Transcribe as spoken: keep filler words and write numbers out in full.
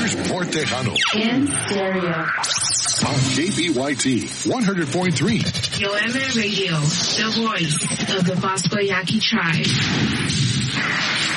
Sport Tejano. In stereo. On K B Y T one hundred point three. Yo M A Radio, the voice of the Bosco Yaqui tribe.